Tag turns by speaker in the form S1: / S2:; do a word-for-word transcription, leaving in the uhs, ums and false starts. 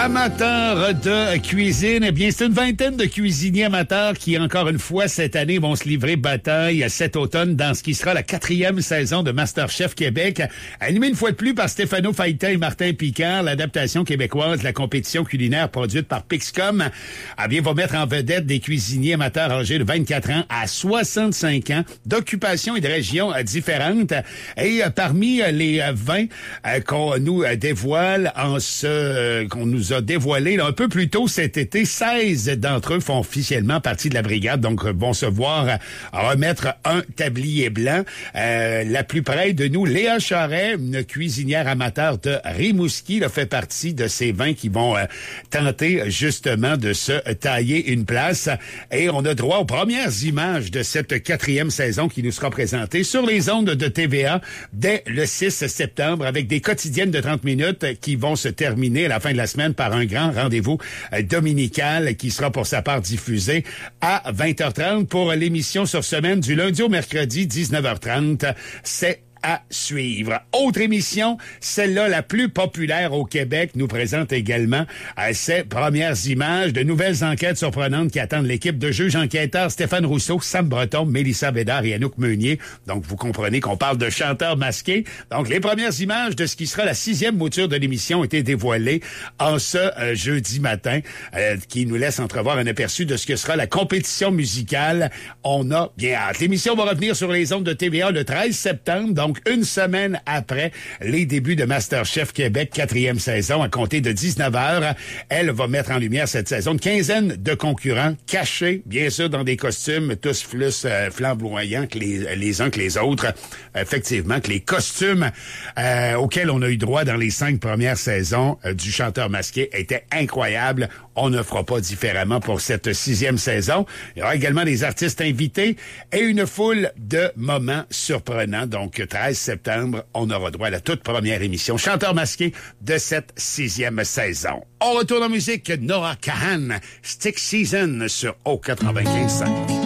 S1: Amateurs de cuisine, eh bien, c'est une vingtaine de cuisiniers amateurs qui, encore une fois, cette année, vont se livrer bataille cet automne dans ce qui sera la quatrième saison de MasterChef Québec, animée une fois de plus par Stéphano Faïta et Martin Picard. L'adaptation québécoise de la compétition culinaire produite par Pixcom, eh bien, va mettre en vedette des cuisiniers amateurs âgés de vingt-quatre ans à soixante-cinq ans, d'occupations et de régions différentes. Et parmi les vins qu'on nous dévoile en ce, qu'on nous a dévoilé là, un peu plus tôt cet été, seize d'entre eux font officiellement partie de la brigade, donc vont se voir remettre un tablier blanc. Euh, la plus près de nous, Léa Charret, une cuisinière amateur de Rimouski, là, fait partie de ces vins qui vont euh, tenter justement de se tailler une place. Et on a droit aux premières images de cette quatrième saison qui nous sera présentée sur les ondes de T V A dès le six septembre avec des quotidiennes de trente minutes qui vont se terminer à la fin de la semaine par un grand rendez-vous dominical qui sera pour sa part diffusé à vingt heures trente pour l'émission sur semaine du lundi au mercredi, dix-neuf heures trente. C'est à suivre. Autre émission, celle-là la plus populaire au Québec, nous présente également euh, ses premières images, de nouvelles enquêtes surprenantes qui attendent l'équipe de juges enquêteurs Stéphane Rousseau, Sam Breton, Mélissa Bédard et Anouk Meunier. Donc, vous comprenez qu'on parle de chanteurs masqués. Donc, les premières images de ce qui sera la sixième mouture de l'émission ont été dévoilées en ce euh, jeudi matin, euh, qui nous laisse entrevoir un aperçu de ce que sera la compétition musicale. On a bien hâte. L'émission va revenir sur les ondes de T V A le treize septembre, donc Donc, une semaine après les débuts de MasterChef Québec, quatrième saison, à compter de dix-neuf heures, elle va mettre en lumière cette saison une quinzaine de concurrents cachés, bien sûr, dans des costumes tous plus euh, flamboyants que les, les uns que les autres. Effectivement, que les costumes euh, auxquels on a eu droit dans les cinq premières saisons euh, du chanteur masqué étaient incroyables. On ne fera pas différemment pour cette sixième saison. Il y aura également des artistes invités et une foule de moments surprenants. Donc, treize septembre, on aura droit à la toute première émission Chanteur masqué de cette sixième saison. On retourne en musique, Noah Kahan, Stick Season sur O quatre-vingt-quinze cinq.